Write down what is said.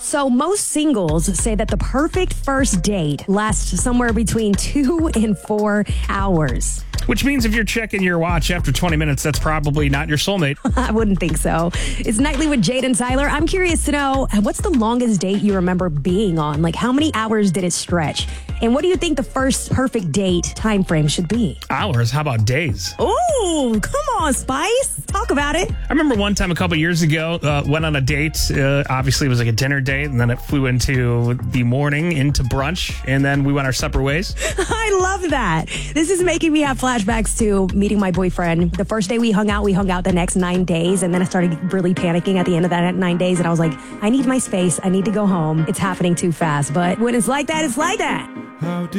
So most singles say that the perfect first date lasts somewhere between 2 and 4 hours. Which means if you're checking your watch after 20 minutes, that's probably not your soulmate. I wouldn't think so. It's Nightly with Jade and Tyler. I'm curious to know, what's the longest date you remember being on? Like, how many hours did it stretch? And what do you think the first perfect date time frame should be? Hours? How about days? Oh, come on, Spice. Talk about it. I remember one time a couple years ago, went on a date. Obviously, it was like a dinner date, and then it flew into the morning, into brunch, and then we went our separate ways. I love that. This is making me have flashbacks to meeting my boyfriend. The first day we hung out the next 9 days, and then I started really panicking at the end of that 9 days, and I was like, I need my space. I need to go home. It's happening too fast. But when it's like that, it's like that.